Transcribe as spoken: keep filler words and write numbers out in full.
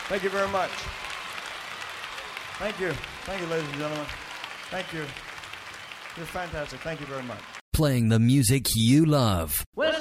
Thank you very much. Thank you. Thank you, ladies and gentlemen. Thank you. You're fantastic. Thank you very much. Playing the music you love. Well,